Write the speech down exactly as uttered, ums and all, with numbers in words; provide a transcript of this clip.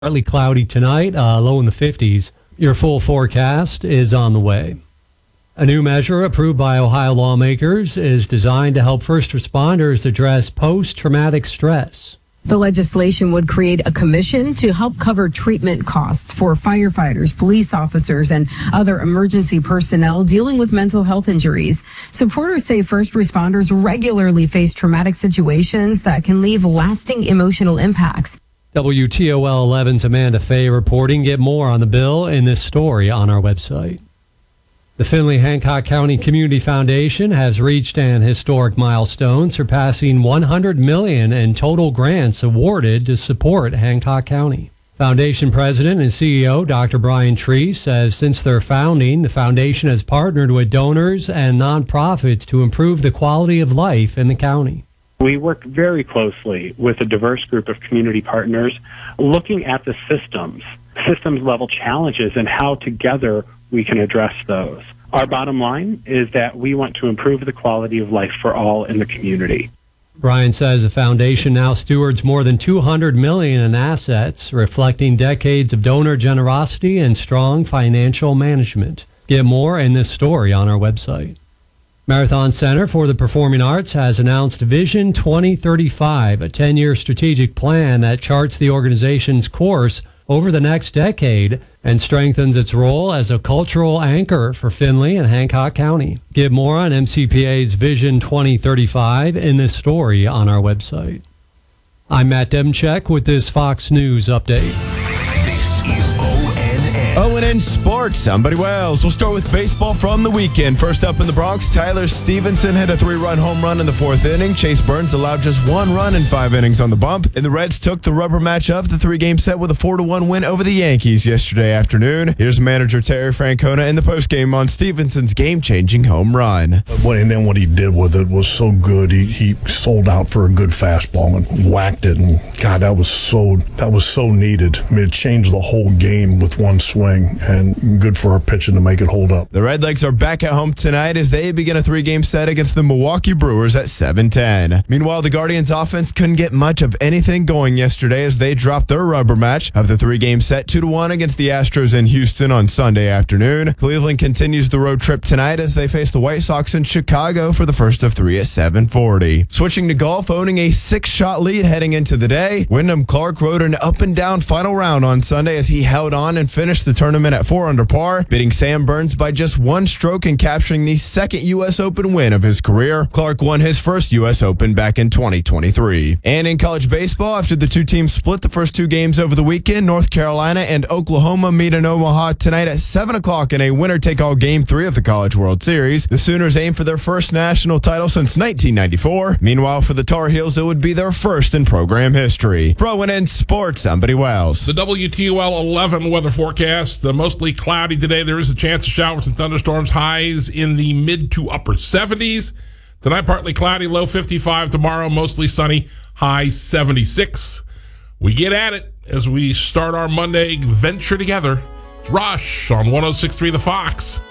Partly cloudy tonight, uh, low in the fifties. Your full forecast is on the way. A new measure approved by Ohio lawmakers is designed to help first responders address post-traumatic stress. The legislation would create a commission to help cover treatment costs for firefighters, police officers, and other emergency personnel dealing with mental health injuries. Supporters say first responders regularly face traumatic situations that can leave lasting emotional impacts. W T O L eleven's Amanda Fay reporting. Get more on the bill in this story on our website. The Findlay-Hancock County Community Foundation has reached an historic milestone, surpassing one hundred million dollars in total grants awarded to support Hancock County. Foundation President and C E O Doctor Brian Tree says since their founding, the foundation has partnered with donors and nonprofits to improve the quality of life in the county. We work very closely with a diverse group of community partners, looking at the systems, systems level challenges, and how together we can address those. Our bottom line is that we want to improve the quality of life for all in the community. Brian says the foundation now stewards more than two hundred million dollars in assets, reflecting decades of donor generosity and strong financial management. Get more in this story on our website. Marathon Center for the Performing Arts has announced Vision twenty thirty-five, a ten-year strategic plan that charts the organization's course over the next decade and strengthens its role as a cultural anchor for Findlay and Hancock County. Get more on M C P A's Vision twenty thirty-five in this story on our website. I'm Matt Demchek with this Fox News update. This is O N N. O N N Sports. I'm Buddy Wells. We'll start with baseball from the weekend. First up in the Bronx, Tyler Stevenson hit a three-run home run in the fourth inning. Chase Burns allowed just one run in five innings on the bump. And the Reds took the rubber match of the three-game set with a four to one win over the Yankees yesterday afternoon. Here's manager Terry Francona in the postgame on Stevenson's game-changing home run. What, and then what he did with it was so good. He, he sold out for a good fastball and whacked it. And God, that was so that was so needed. I mean, it changed the whole game with one swing, and good for our pitching to make it hold up. The Redlegs are back at home tonight as they begin a three-game set against the Milwaukee Brewers at seven ten. Meanwhile, the Guardians offense couldn't get much of anything going yesterday as they dropped their rubber match of the three-game set two to one against the Astros in Houston on Sunday afternoon. Cleveland continues the road trip tonight as they face the White Sox in Chicago for the first of three at seven forty. Switching to golf, owning a six-shot lead heading into the day, Wyndham Clark rode an up-and-down final round on Sunday as he held on and finished the tournament at four under par, beating Sam Burns by just one stroke and capturing the second U S Open win of his career. Clark won his first U S Open back in twenty twenty-three. And in college baseball, after the two teams split the first two games over the weekend, North Carolina and Oklahoma meet in Omaha tonight at seven o'clock in a winner-take-all Game three of the College World Series. The Sooners aim for their first national title since nineteen ninety-four. Meanwhile, for the Tar Heels, it would be their first in program history. For O N N Sports, I'm Buddy Wells. The W T O L eleven weather forecast, the mostly cloudy today. There is a chance of showers and thunderstorms, highs in the mid to upper seventies. Tonight, partly cloudy, low fifty-five. Tomorrow, mostly sunny, high seventy-six. We get at it as we start our Monday venture together. It's Rush on one oh six point three The Fox.